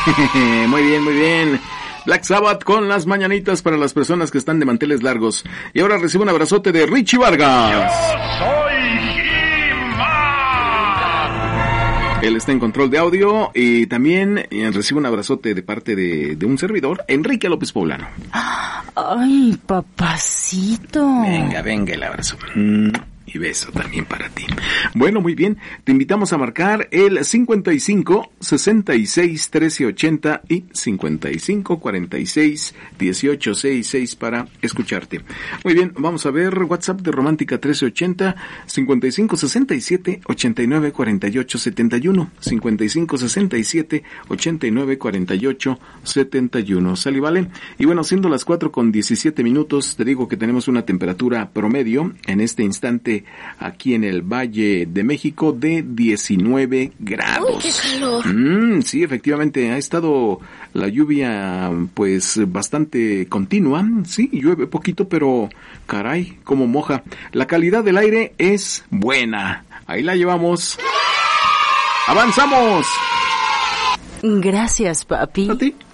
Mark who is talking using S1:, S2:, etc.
S1: Muy bien, muy bien. Black Sabbath con las mañanitas para las personas que están de manteles largos. Y ahora recibo un abrazote de Richie Vargas.
S2: Yo soy He-Man.
S1: Él está en control de audio y también recibo un abrazote de parte de un servidor, Enrique López Poblano.
S3: Ay, papacito.
S1: Venga el abrazo. Y beso también para ti. Bueno, muy bien. Te invitamos a marcar el 55 66 13 80 y 55 46 18 66 para escucharte. Muy bien, vamos a ver WhatsApp de Romántica 1380 55 67 89 48 71 55 67 89 48 71. ¿Sale, vale? Y bueno, siendo las 4:17, te digo que tenemos una temperatura promedio en este instante aquí en el Valle de México de 19 grados.
S3: ¡Uy, qué calor!
S1: Sí, efectivamente, ha estado la lluvia pues bastante continua. Sí, llueve poquito, pero caray, cómo moja. La calidad del aire es buena. Ahí la llevamos. ¡Avanzamos!
S3: Gracias, papi.
S1: ¿A ti?